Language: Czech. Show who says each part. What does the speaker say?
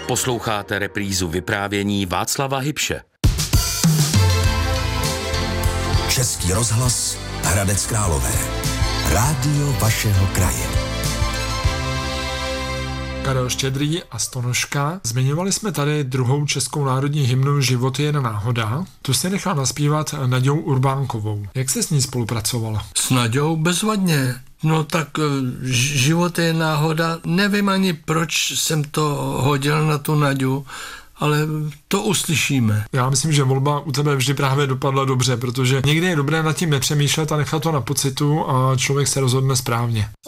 Speaker 1: Posloucháte reprízu vyprávění Václava Hybše.
Speaker 2: Český rozhlas Hradec Králové. Rádio vašeho kraje.
Speaker 3: Karel Štědrý a Stonožka. Zmiňovali jsme tady druhou českou národní hymnu Život je jen náhoda. Tu si nechal naspívat Naďou Urbánkovou. Jak se s ní spolupracovala?
Speaker 4: S Naďou bezvadně. No tak Život je náhoda. Nevím ani, proč jsem to hodil na tu Naďu, ale to uslyšíme.
Speaker 3: Já myslím, že volba u tebe vždy právě dopadla dobře, protože někdy je dobré nad tím nepřemýšlet a nechat to na pocitu a člověk se rozhodne správně.